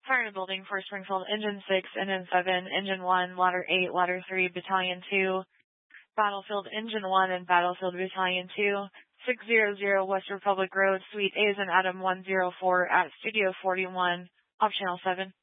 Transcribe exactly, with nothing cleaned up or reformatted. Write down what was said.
Fire in a building for Springfield, Engine six, Engine seven, Engine one, Ladder eight, Ladder three, Battalion two, Battlefield Engine one, and Battlefield Battalion two, six hundred West Republic Road, Suite A as in Adam one oh four at Studio forty-one, off Channel seven.